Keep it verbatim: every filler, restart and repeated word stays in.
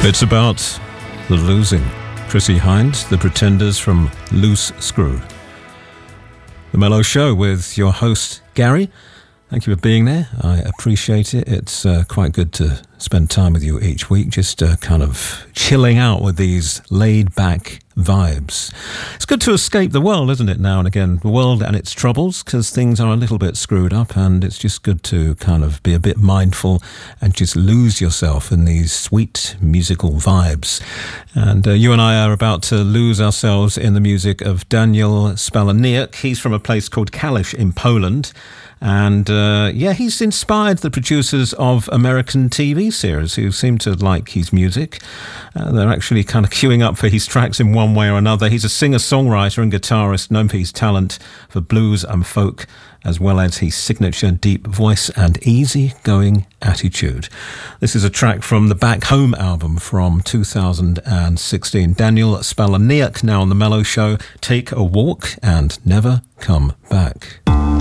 It's about the losing. Chrissie Hynde, The Pretenders from Loose Screw. The Mellow Show with your host, Gary. Thank you for being there. I appreciate it. It's uh, quite good to spend time with you each week, just uh, kind of chilling out with these laid-back vibes. It's good to escape the world, isn't it, now and again? The world and its troubles, because things are a little bit screwed up, and it's just good to kind of be a bit mindful and just lose yourself in these sweet musical vibes. And uh, you and I are about to lose ourselves in the music of Daniel Spaleniuk. He's from a place called Kalisz in Poland. And, uh, yeah, he's inspired the producers of American T V series who seem to like his music. Uh, they're actually kind of queuing up for his tracks in one way or another. He's a singer-songwriter and guitarist known for his talent for blues and folk, as well as his signature deep voice and easy-going attitude. This is a track from the Back Home album from two thousand sixteen. Daniel Spaleniuk now on The Mellow Show. Take a Walk and Never Come Back.